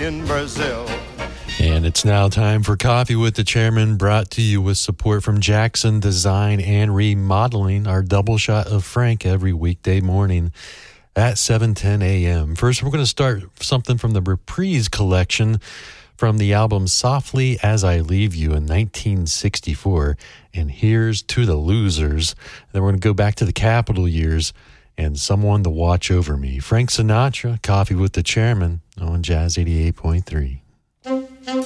in Brazil. And it's now time for Coffee with the Chairman, brought to you with support from Jackson Design and Remodeling, our double shot of Frank every weekday morning at 7:10 a.m. First, we're going to start something from the Reprise collection from the album Softly As I Leave You in 1964. And here's To the Losers. Then we're going to go back to the Capitol years and Someone to Watch Over Me. Frank Sinatra, Coffee with the Chairman on Jazz 88.3.